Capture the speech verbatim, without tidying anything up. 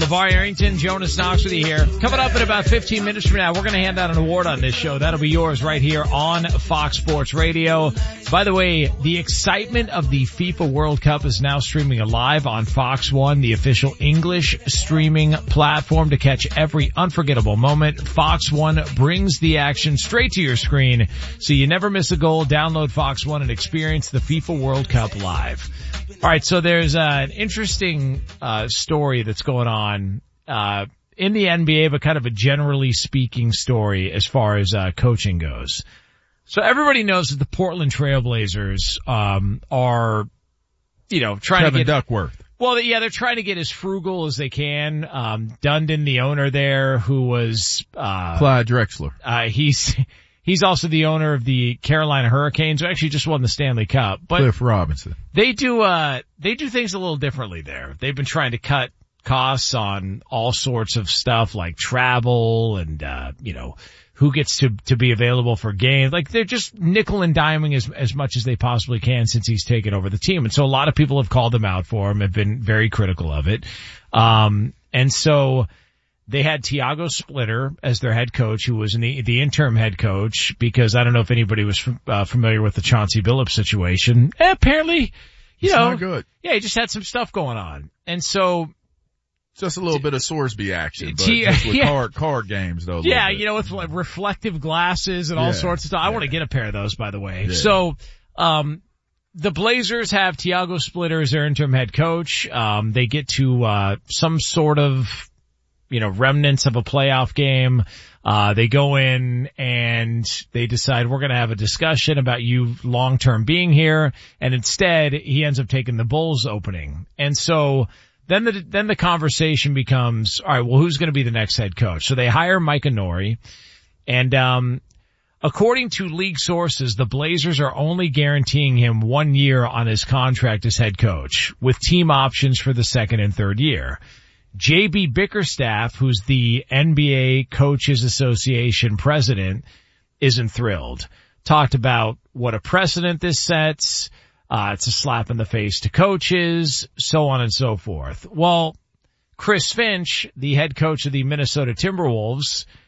LeVar Arrington, Jonas Knox with you here. Coming up in about fifteen minutes from now, we're going to hand out an award on this show. That'll be yours right here on Fox Sports Radio. By the way, the excitement of the FIFA World Cup is now streaming live on Fox One, the official English streaming platform to catch every unforgettable moment. Fox One brings the action straight to your screen, so you never miss a goal. Download Fox One and experience the FIFA World Cup live. All right, so there's uh, an interesting uh story that's going on uh in the N B A, but kind of a generally speaking story as far as uh coaching goes. So everybody knows that the Portland Trailblazers um are, you know, trying Kevin to get Duckworth. Well, yeah, they're trying to get as frugal as they can. Um Dundon, the owner there, who was uh Clyde Drexler. Uh he's He's also the owner of the Carolina Hurricanes, who actually just won the Stanley Cup. But Cliff Robinson. They do, uh, they do things a little differently there. They've been trying to cut costs on all sorts of stuff like travel and, uh, you know, who gets to, to be available for games. Like they're just nickel and diming as, as much as they possibly can since he's taken over the team. And so a lot of people have called them out for him, have been very critical of it. Um, and so, they had Tiago Splitter as their head coach, who was in the, the interim head coach, because I don't know if anybody was uh, familiar with the Chauncey Billups situation. Eh, apparently, you it's know, not good. Yeah, he just had some stuff going on. And so, just a little bit of Sorsby action, but T- just with yeah. card, card games though. Yeah, you know, with like reflective glasses and all yeah. sorts of stuff. I yeah. want to get a pair of those, by the way. Yeah. So, um, the Blazers have Tiago Splitter as their interim head coach. Um, they get to, uh, some sort of, you know, remnants of a playoff game. Uh, they go in and they decide we're going to have a discussion about you long-term being here. And instead, he ends up taking the Bulls opening. And so then the, then the conversation becomes, all right, well, who's going to be the next head coach? So they hire Mike Inori. And, um, according to league sources, the Blazers are only guaranteeing him one year on his contract as head coach, with team options for the second and third year. J B Bickerstaff, who's the N B A Coaches Association president, isn't thrilled. Talked about what a precedent this sets. Uh, it's a slap in the face to coaches, so on and so forth. Well, Chris Finch, the head coach of the Minnesota Timberwolves,